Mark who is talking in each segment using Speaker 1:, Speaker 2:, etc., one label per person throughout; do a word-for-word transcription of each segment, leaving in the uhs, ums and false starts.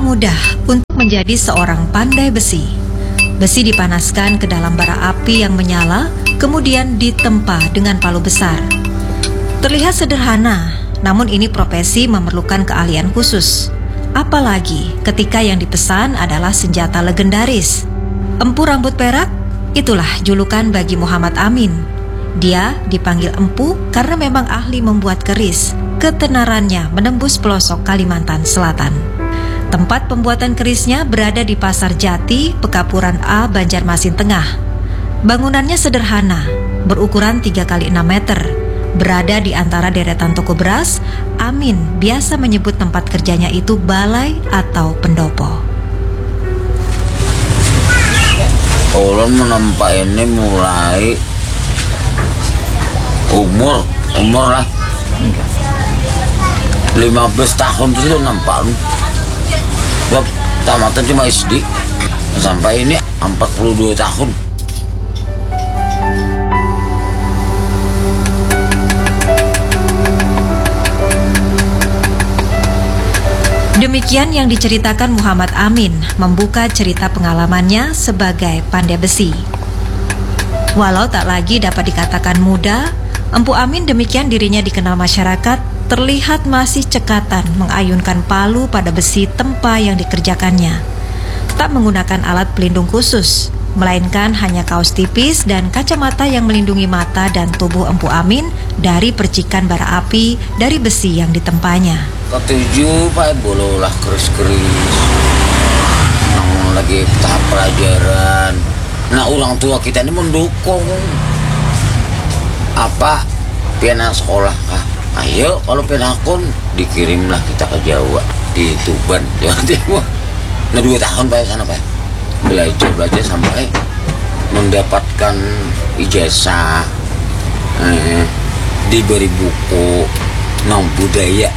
Speaker 1: mudah untuk menjadi seorang pandai besi. Besi dipanaskan ke dalam bara api yang menyala, kemudian ditempa dengan palu besar. Terlihat sederhana, namun ini profesi memerlukan keahlian khusus. Apalagi ketika yang dipesan adalah senjata legendaris. Empu rambut perak, itulah julukan bagi Muhammad Amin. Dia dipanggil Empu karena memang ahli membuat keris. Ketenarannya menembus pelosok Kalimantan Selatan. Tempat pembuatan kerisnya berada di Pasar Jati, Pekapuran A, Banjarmasin Tengah. Bangunannya sederhana, berukuran tiga kali enam meter. Berada di antara deretan toko beras, Amin biasa menyebut tempat kerjanya itu balai atau pendopo.
Speaker 2: Ulun menempa ini mulai umur umur lah lima belas tahun itu nampak lu. Sebab tamatan cuma S D sampai ini empat puluh dua tahun.
Speaker 1: Demikian yang diceritakan Muhammad Amin membuka cerita pengalamannya sebagai pandai besi. Walau tak lagi dapat dikatakan muda, Empu Amin demikian dirinya dikenal masyarakat, terlihat masih cekatan mengayunkan palu pada besi tempa yang dikerjakannya. Tak menggunakan alat pelindung khusus, melainkan hanya kaos tipis dan kacamata yang melindungi mata dan tubuh Empu Amin dari percikan bara api dari besi yang ditempanya.
Speaker 2: Ketujuh Pak bolo lah keris-keris nang lagi tahap pelajaran. Nah orang tua kita ini mendukung apa pena sekolah kah? Ayo kalau pena akun dikirimlah kita ke Jawa di Tuban Jawa Timur. Nah dua tahun Pak sana Pak belajar belajar sampai mendapatkan ijazah, eh, diberi buku nang budaya.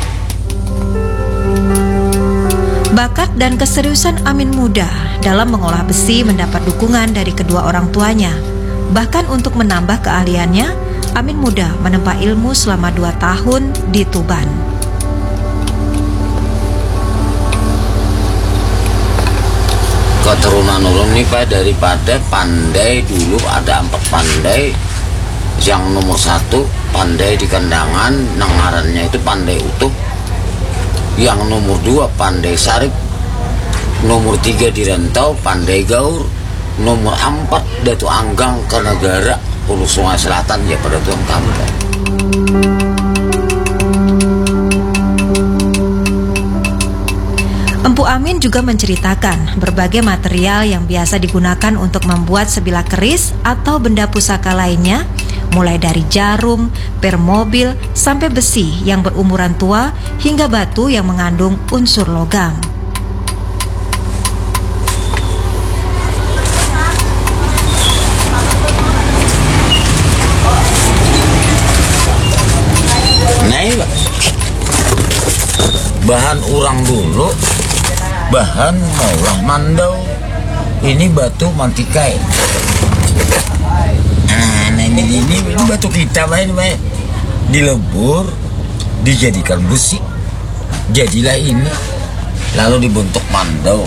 Speaker 1: Bakat dan keseriusan Amin muda dalam mengolah besi mendapat dukungan dari kedua orang tuanya. Bahkan untuk menambah keahliannya, Amin muda menempa ilmu selama dua tahun di Tuban.
Speaker 2: Keturunan ulun nih Pak, daripada pandai dulu ada empat pandai. Yang nomor satu pandai di kandangan, nangarannya itu pandai utuh. Yang nomor dua pandai sarip, nomor tiga di rantau pandai gaur, nomor empat Datu Anggang ke negara Hulu Sungai Selatan ya pada tuan kami.
Speaker 1: Empu Amin juga menceritakan berbagai material yang biasa digunakan untuk membuat sebilah keris atau benda pusaka lainnya, mulai dari jarum, per mobil, sampai besi yang berumuran tua hingga batu yang mengandung unsur logam.
Speaker 2: Nah, bahan orang dulu, bahan maulah mandau, ini batu mantikai. Ini, ini, ini batu kita main main dilebur, dijadikan besi, jadilah ini, lalu dibentuk mandau.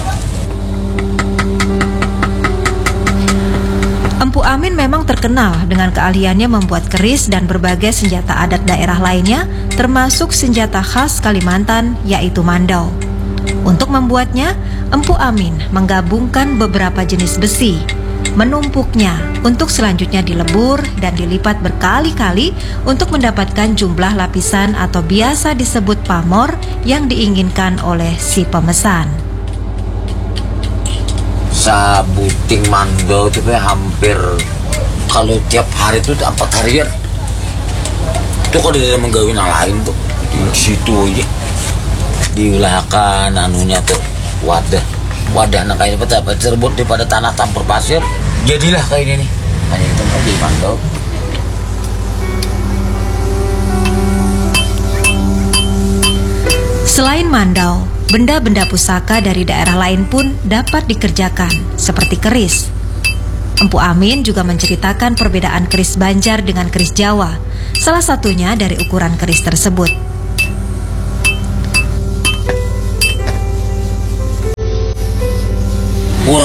Speaker 1: Empu Amin memang terkenal dengan keahliannya membuat keris dan berbagai senjata adat daerah lainnya, termasuk senjata khas Kalimantan yaitu mandau. Untuk membuatnya, Empu Amin menggabungkan beberapa jenis besi, menumpuknya untuk selanjutnya dilebur dan dilipat berkali-kali untuk mendapatkan jumlah lapisan atau biasa disebut pamor yang diinginkan oleh si pemesan.
Speaker 2: Sabuting mandau itu hampir kalau tiap hari itu empat harian. Itu kalau dia menggawin lain tuh di situ aja diulahkan anunya tuh wadah wadah nah kayak apa terbut daripada tanah tampur pasir jadilah kayak ini nih hanya itu lagi mandau.
Speaker 1: Selain mandau, benda-benda pusaka dari daerah lain pun dapat dikerjakan seperti keris. Empu Amin juga menceritakan perbedaan keris Banjar dengan keris Jawa, salah satunya dari ukuran keris tersebut.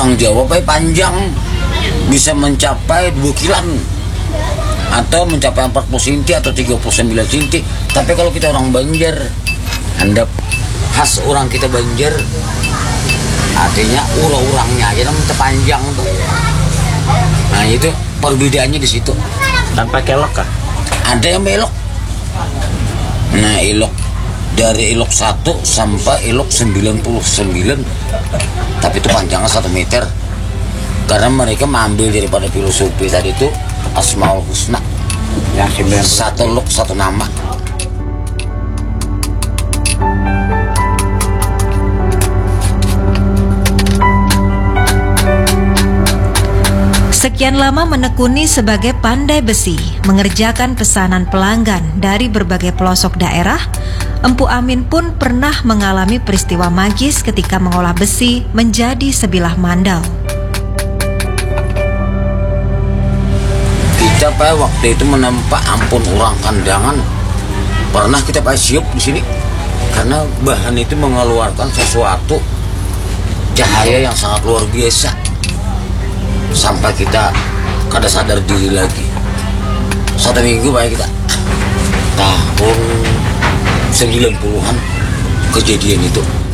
Speaker 2: orang Jawa Pak panjang bisa mencapai dua kilan atau mencapai empat puluh sentimeter atau tiga puluh sembilan sentimeter. Tapi kalau kita orang Banjar, Anda khas orang kita Banjar, artinya ura-urangnya aja namanya panjang tuh. Nah itu perbedaannya di situ.
Speaker 3: Tanpa kelok kah?
Speaker 2: Ada yang belok. Nah elok dari elok satu sampai elok sembilan puluh sembilan, tapi itu panjangnya satu meter. Karena mereka mengambil daripada filosofi tadi itu Asmaul Husna,
Speaker 3: Ya,
Speaker 2: satu elok satu nama.
Speaker 1: Sekian lama menekuni sebagai pandai besi, mengerjakan pesanan pelanggan dari berbagai pelosok daerah, Empu Amin pun pernah mengalami peristiwa magis ketika mengolah besi menjadi sebilah mandau.
Speaker 2: Kita pada waktu itu menempa ampun orang kandangan, pernah kita pada siup di sini karena bahan itu mengeluarkan sesuatu cahaya yang sangat luar biasa. Sampai kita kada sadar diri lagi. Satu minggu baik kita tahun sembilan puluhan kejadian itu.